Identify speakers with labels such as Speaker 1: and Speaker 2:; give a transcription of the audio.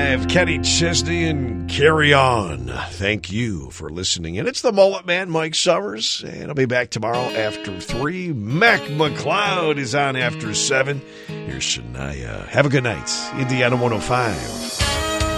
Speaker 1: 105, Kenny Chesney and Carry On. Thank you for listening in. It's the Mullet Man, Mike Summers, and I'll be back tomorrow after 3. Mac McLeod is on after 7. Here's Shania. Have a good night. Indiana 105.